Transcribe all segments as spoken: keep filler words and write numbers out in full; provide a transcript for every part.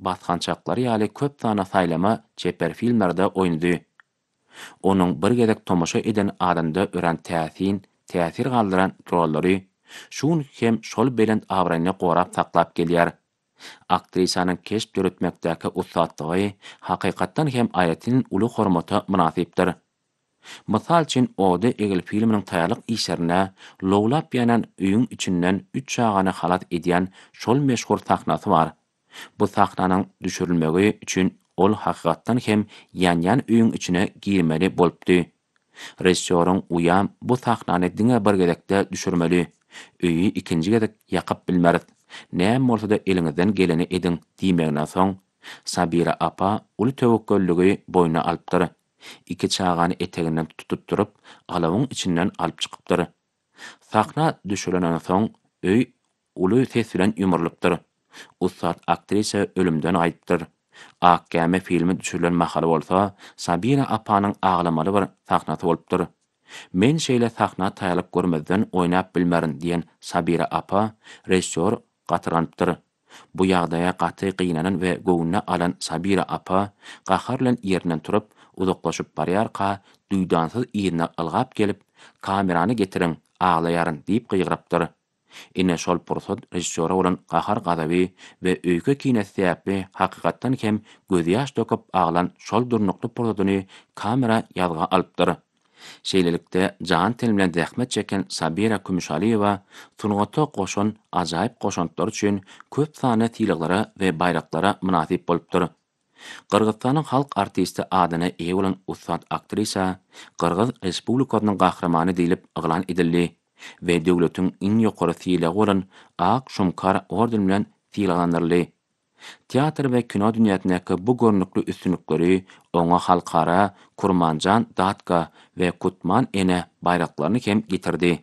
batkançakları ýaly köp sana saýlama çeper filmlerde oýnady. Onuň bir gezek tomoşa eden adamda ören täsin, täsir galdyran rollary şuň hem şol belend awraňa gorap saklap gelýär. Aktrisanın keşp ýöretmekdäki ustatlygy hakykatdan hem aýatynyň uly hormata münasipdir. Mysal üçin Ode Egil filminiň taýýarlyk işlerine lowlap ýanan üýüň içinden üç çagany halat edýän şol meşhur sahnasy bar. Bu sahnanyň düşürilmegi üçin ol hakykatdan hem ýan-ýan üýüň içine girmeli bolupdy. Rejissorun uýam bu sahnany diňe bir gezekde düşürmeli. Üýü ikinji gezek ýakyp bilmerit. Näme bolsa-da eliňizden geleni edin diýmegine soň Sabira apa uly tewekkulligi boyna alypdyr. İki çagany eteginden tutup durup, alawyň içinden alyp çykypdyr. Sahna düşürenden soň öý uly ses bilen ýumurlypdyr. Ustat aktrisa ölümden aýdypdyr. Akkäme filmi düşürilen mahaly bolsa, Sabira apanyň aglamaly bir sahnasy bolupdyr. Men şeýle sahna taýýalyp görmezden oýnap bilmerin diýen Sabira apa, rejissor gatyranypdyr. Bu ýagdaýa gaty gynanan we göwnüne alan Sabira apa gahar bilen ýerinden turup uzaklaşyp barýarka duýdansyz ýerine algap gelip kamerany getirin, aglaýaryn diýip gyýgrapdyr. Ine şol pursat rejissora bolan gahar gadaby we öýke kinesiyapy hakykatdan hem göz ýaş döküp aglan şol durnukly pursatyny kamera ýazga alypdyr. Şeýlelikde jan telim bilen zähmet çeken Sabira Kümüşaliýewa sungaty goşan ajaýyp goşantlar üçin köp sany tiýleglara we baýraklara münasip bolupdyr. Kırgızstanyň halk artisti adyna eýe bolan ustat aktrisa Kırgız Respublikasynyň gahramany diýilip yglan edildi we döwletiň iň ýokary tiýlegi bolan Ak Şumkar orden bilen tiýleglendirildi. Teatr we kino dünýäsindäki bu görnükli üstünlikleri oňa halkara Kurmanjan Datka we Kutman ene bayraklaryny hem getirdi.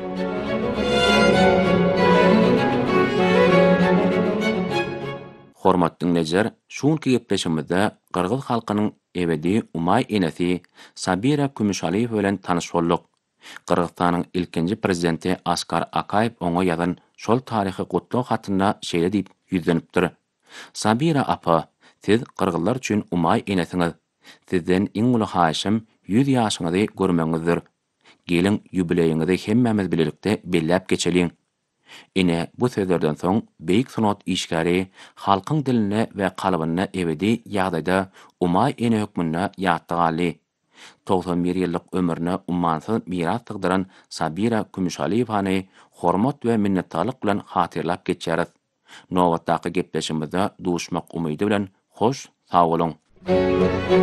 Hormatly dinleyijiler, şuňky gepleşimizde Kırgız halkynyň ebedi umay enesi Sabira Kümüşaliýew bilen tanyş bolduk. Kırgızstanyň ilkinji prezidenti Askar Akaýew oňa ýazan şol taryhy gutlaw hatynda şeýle diýip ýüzlenipdir. Sabira apa, siz Kırgızlar üçin umay enesiňiz. Sizden iň uly haýşym yüz ýaşyňyzy görmeňizdir. Gelin ýubileýiňizi hemmemiz bilelikde belläp geçeliň. Ine bu sözlerden soň beýik sanat işgäri halkyň diline we kalbyna ebedi ýagdaýda umay ene hökmünde ýatdygaly. doksan bir ýyllyk ömrüne ummansyz miras tygdyran Sabira Kümüşaliýewany hormat we minnetdarlyk bilen hatyrlap geçýäris. Nowatdaky gepleşimizde duşmak umydy bilen hoş, sag bolun.